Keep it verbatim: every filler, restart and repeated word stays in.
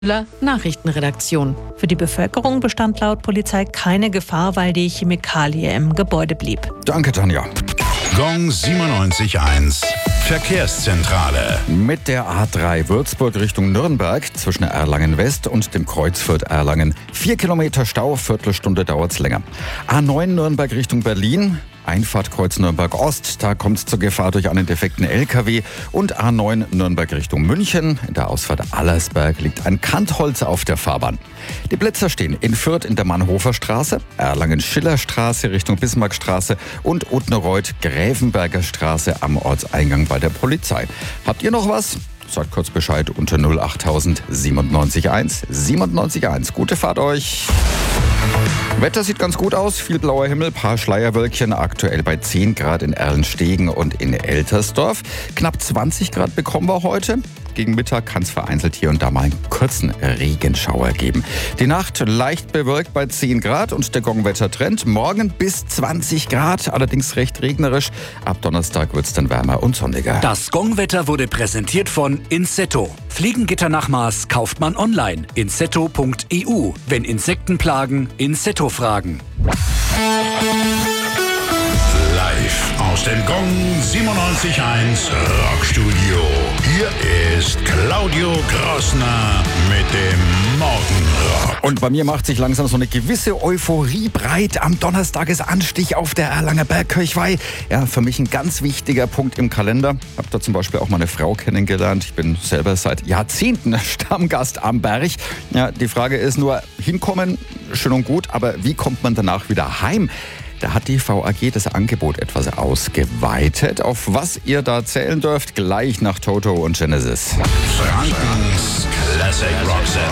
Nachrichtenredaktion. Für die Bevölkerung bestand laut Polizei keine Gefahr, weil die Chemikalie im Gebäude blieb. Danke, Tanja. Gong siebenundneunzig Komma eins Verkehrszentrale. Mit der A drei Würzburg Richtung Nürnberg zwischen Erlangen West und dem Kreuzfurt Erlangen. Vier Kilometer Stau, Viertelstunde dauert's länger. A neun Nürnberg Richtung Berlin. Einfahrt Kreuz Nürnberg Ost, da kommt es zur Gefahr durch einen defekten L K W. Und A neun Nürnberg Richtung München. In der Ausfahrt Allersberg liegt ein Kantholz auf der Fahrbahn. Die Blitzer stehen in Fürth in der Mannhofer Straße, Erlangen-Schiller-Straße Richtung Bismarckstraße und Utnereuth-Gräfenberger Straße am Ortseingang bei der Polizei. Habt ihr noch was? Sagt kurz Bescheid unter null achttausend siebenundneunzig eins siebenundneunzig eins. Gute Fahrt euch! Wetter sieht ganz gut aus, viel blauer Himmel, paar Schleierwölkchen, aktuell bei zehn Grad in Erlenstegen und in Eltersdorf. Knapp zwanzig Grad bekommen wir heute. Gegen Mittag kann es vereinzelt hier und da mal einen kurzen Regenschauer geben. Die Nacht leicht bewölkt bei zehn Grad und der Gongwettertrend. Morgen bis zwanzig Grad, allerdings recht regnerisch. Ab Donnerstag wird es dann wärmer und sonniger. Das Gongwetter wurde präsentiert von Insetto. Fliegengitternachmaß kauft man online. insetto punkt e u. Wenn Insekten plagen, Insetto fragen. Live aus dem Gong siebenundneunzig Komma eins Rockstudio. Hier ist Claudio Grossner mit dem Morgenrock. Und bei mir macht sich langsam so eine gewisse Euphorie breit. Am Donnerstag ist Anstich auf der Erlanger Bergkirchweih. Ja, für mich ein ganz wichtiger Punkt im Kalender. Hab da zum Beispiel auch meine Frau kennengelernt. Ich bin selber seit Jahrzehnten Stammgast am Berg. Ja, die Frage ist nur, hinkommen, schön und gut, aber wie kommt man danach wieder heim? Da hat die V A G das Angebot etwas ausgeweitet. Auf was ihr da zählen dürft, gleich nach Toto und Genesis. Frankens Classic Rock Sender.